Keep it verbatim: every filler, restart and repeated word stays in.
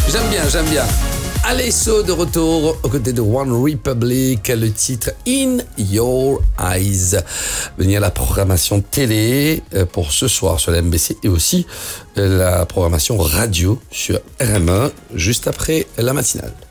J'aime bien, j'aime bien. Alesso de retour aux côtés de One Republic, le titre In Your Eyes. Venir la programmation télé pour ce soir sur la M B C et aussi la programmation radio sur R M un juste après la matinale.